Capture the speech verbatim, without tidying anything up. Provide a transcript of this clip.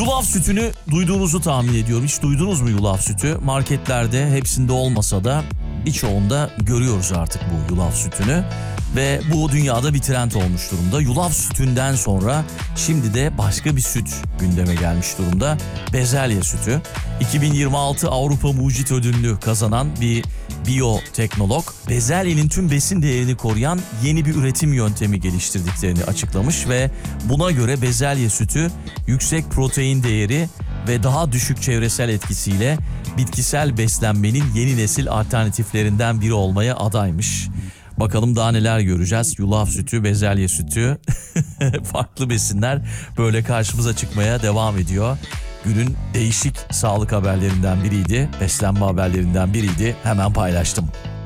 Yulaf sütünü duyduğunuzu tahmin ediyorum. Hiç duydunuz mu yulaf sütü? Marketlerde hepsinde olmasa da birçoğunda görüyoruz artık bu yulaf sütünü. Ve bu dünyada bir trend olmuş durumda. Yulaf sütünden sonra şimdi de başka bir süt gündeme gelmiş durumda. Bezelye sütü. iki bin yirmi altı Avrupa Mucit Ödülünü kazanan bir biyoteknolog, bezelyenin tüm besin değerini koruyan yeni bir üretim yöntemi geliştirdiklerini açıklamış ve buna göre bezelye sütü yüksek protein değeri ve daha düşük çevresel etkisiyle bitkisel beslenmenin yeni nesil alternatiflerinden biri olmaya adaymış. Bakalım daha neler göreceğiz. Yulaf sütü, bezelye sütü, farklı besinler böyle karşımıza çıkmaya devam ediyor. Günün değişik sağlık haberlerinden biriydi, beslenme haberlerinden biriydi. Hemen paylaştım.